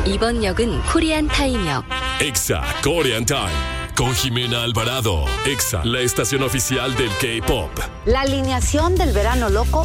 이번 역은 코리안 타임역. EXA Korean Time. Con Jimena Alvarado. EXA, la estación oficial del K-Pop. La alineación del verano loco